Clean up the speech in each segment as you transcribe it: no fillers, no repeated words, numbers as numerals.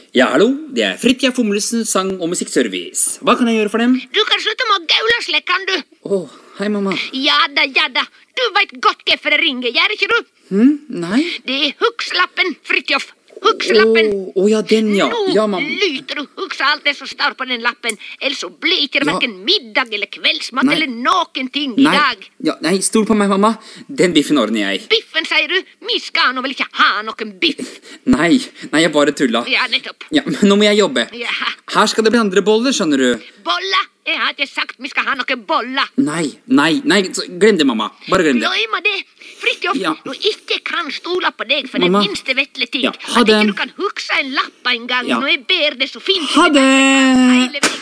Ja, hallo, det Fridtjof Fommelsen sang- og musikkservice. Hva kan jeg gjøre for dem? Du kan slutte med å gaule, kan du? Hei, mamma. Ja da. Du vet godt hvorfor jeg ringer, gjør ikke du? Nei. Det Hugslappen, Fridtjof. Hugslappen. Ja, den, ja. Ja, Nå mamma. lyter du hugsa alt det som står på den lappen. Ellers så blir ikke det Ja. hverken middag eller kveldsmat Nei. eller noen ting i dag. Nei, stol på meg, mamma. Den biffen ordner jeg. Biffen, sier du? Vi skal nå vel ikke ha noen biff? Nei, jeg bare tulla. Ja, nettopp. Ja, men nå må jeg jobbe. Ja. Her skal det bli andre boller, skjønner du. Bolla? Jeg har ikke sagt vi skal ha noen boller. Nei, glem det, mamma. Bare glem det. Gløy med det. Fridtjof, Ja. du ikke kan stole på deg for Mamma. den minste vetle ting. Ja, ha At det. ikke du kan hugsa en lapp en gang, Ja. når jeg ber det så fint. Ha det. Hele veien.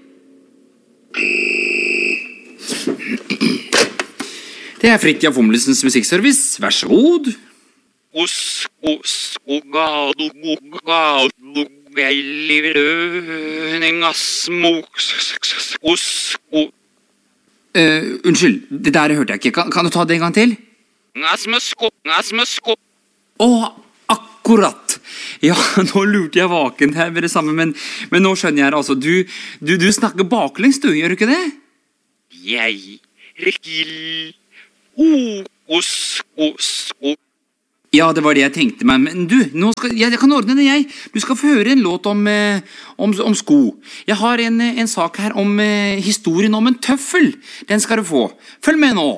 Det Fridtjof Fommelsens musikkservice. Vær så god. Unnskyld, det der hørte jeg ikke. Kan du ta det en gang til? Akkurat. Ja, nå lurte jeg vaken her ved det samme, men nå skjønner jeg det. Altså, du snakker baklengs, du, gjør du ikke det? Ja, det var det jeg tenkte meg, men du, jeg kan ordne det, jeg. Du skal få høre en låt om sko. Jeg har en sak her om historien om en tøffel. Den skal du få. Følg med nå.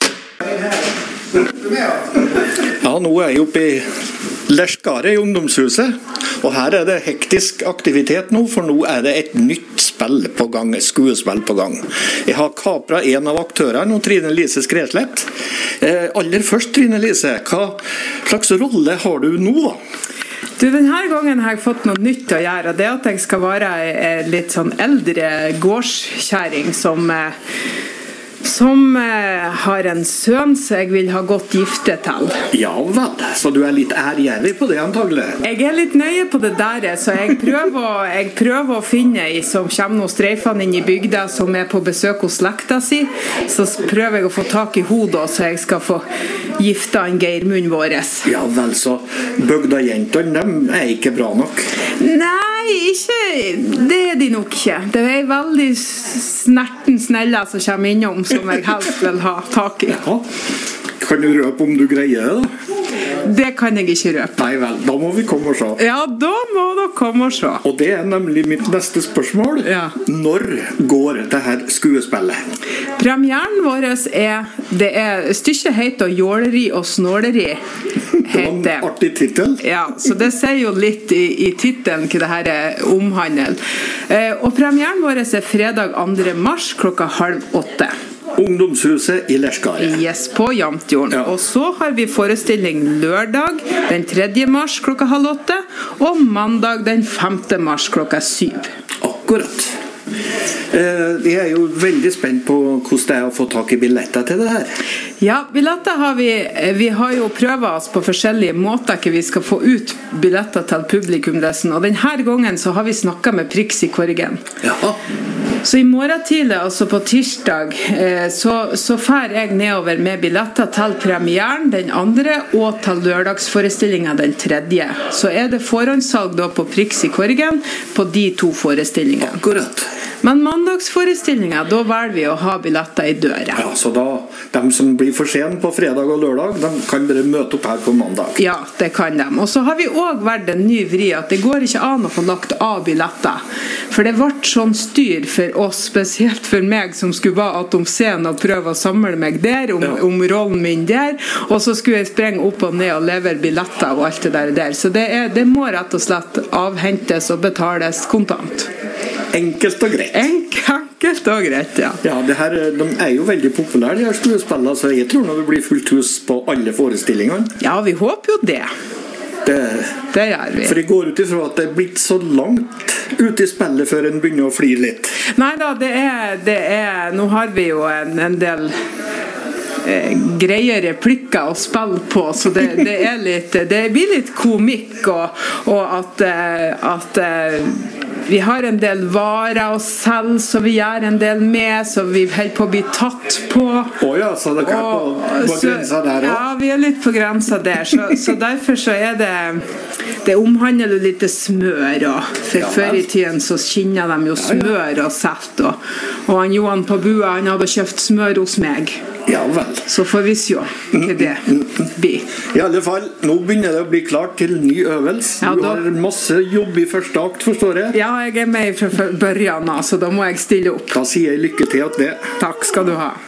Ja, nå er jeg oppe i Leskare i ungdomshuset, og her er det hektisk aktivitet nå, for nå er det et nytt spill på gang, et skuespill på gang. Jeg har kapret en av aktørene, Trine Lise Skreslett. Aller først, Trine Lise, hva slags rolle har du nå da? Du, denne gangen har jeg fått noe nytt å gjøre, det er at jeg skal være litt sånn eldre gårdskjæring som har en sønn som jeg vil ha godt gifte til. Ja vel, så du er litt ærgjerrig på det antagelig? Jeg er litt nøye på det der, så jeg prøver å finne ei som kommer noen streifene inn i bygda som er på besøk hos slekta si, så prøver jeg å få tak i hodet så jeg skal få gifte en Geirmund våres. Ja vel, så bygdajentene, dem er ikke bra nok? Nei, det er de nok ikke. Det er veldig snerten snella som kommer innom som jeg helst vil ha tak i. Ja, kan du røpe om du greier det da? Det kan jeg ikke røpe. Nei vel, da må vi komme og se. Ja, da må dere komme og se. Og det er nemlig mitt neste spørsmål. Ja. Når går det her skuespillet? Premieren vår stykket heter Jåleri og snåleri. Det var en artig titel. Ja, så det sier jo litt i titelen hva det her omhandler. Og premieren vår er fredag 2. mars klokka 7:30. Ungdomshuset i Leskare. Yes, på Jamtjorden. Ja. Og så har vi forestilling lørdag den 3. mars klokka 7:30, og mandag den 5. mars klokka 7. Akkurat. Jeg er jo veldig spent på hvordan det er å få tak i billetter til det her. Ja, billetter har vi har jo prøvet oss på forskjellige måter ikke vi skal få ut billetter til publikumlessen, og denne gangen så har vi snakket med Prix i Korgen. Ja. Så i morgen tidlig, altså på tirsdag, så fer jeg nedover med billetter til premieren den 2. og til lørdagsforestillingen den 3. Så er det forhåndssalg da på Prix i Korgen på de 2 forestillingene. Akkurat. Men mandagsforestillingen, da velger vi å ha billetter i døra. Ja, så da, de som blir for sen på fredag og lørdag, de kan bare møte opp her på mandag. Ja, det kan de. Og så har vi også vært en ny vri at det går ikke an å få lagt av billetter. For det ble sånn styr for oss, spesielt for meg som skulle være atom scenen og prøve å samle meg der, om rollen min der, og så skulle jeg sprenge opp og ned og levere billetter og alt det der. Så det må rett og slett avhentes og betales kontant. Enkelt og greit. Enkelt og greit, ja. Ja, de er jo veldig populære, de her skuespillene, så jeg tror nå det blir fullt hus på alle forestillingene. Ja, vi håper jo det. Det gjør vi. For jeg går ut ifra at det er blitt så langt ute i spillet før en begynner å flire litt. Neida, det er nå har vi jo en del greie replikker å spille på, så det blir litt komikk og at Vi har en del varer å selge, så vi gjør en del med, så vi holder på å bli tatt på. Ja, så det er på grensa der også? Ja, vi er litt på grensa der, så derfor så er det omhandler jo litt smør, for før i tiden så skinner de jo smør og selt, og han Johan på bua, han hadde kjøpt smør hos meg. Ja vel. Så får vi se hva det blir. I alle fall, nå begynner det å bli klart til ny øvelse. Ja, du har masse jobb i første akt, forstår jeg? Ja, jeg er med fra børjan, så da må jeg stille opp. Da sier jeg lykke til at det. Takk skal du ha.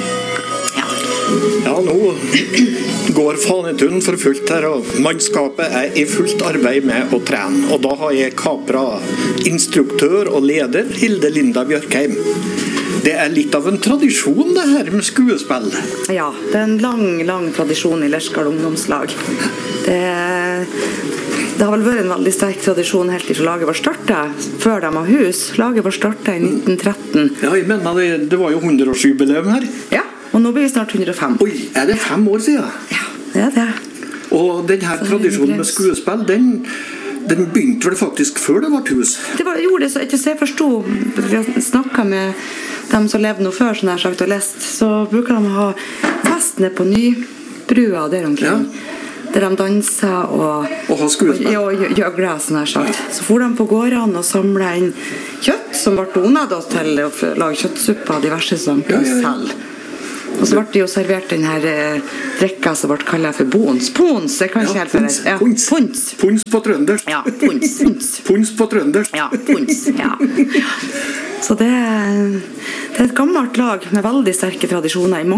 Ja, nå går Fanetun for fullt her, og mannskapet er i fullt arbeid med å trene. Og da har jeg kapret instruktør og leder Hilde Linda Bjørkheim. Det er litt av en tradisjon det her med skuespill. Ja, det er en lang tradisjon i Lerskal ungdomslag. Det har vel vært en veldig sterk tradisjon helt til laget var startet, før de har hus. Laget var startet i 1913. Ja, jeg mener det var jo 100-årsjubileum her. Ja, og nå blir vi snart 105. Oi, er det 5 år siden? Ja, det er det. Og denne tradisjonen med skuespill, den begynte vel faktisk før det var hus? Det gjorde det, så etter jeg forstod, vi har snakket med dem som levde noe før, sånn her sagt og lest, så bruker de å ha fest ned på Nybrua der omkring. Ja. Der de danser og ha skuespill. Og gjøgler, sånn her sagt. Så for de på gårdene og samlet inn kjøtt som ble donet til å lage kjøttsuppe og diverse som selv. Og så ble det jo servert den her drekka som ble kallet for bons. Pons, det kan ikke helt være. Pons. Pons på trøndersk. Ja, pons. Pons på trøndersk. Ja, pons, ja. Så det er et gammelt lag med veldig sterke tradisjoner.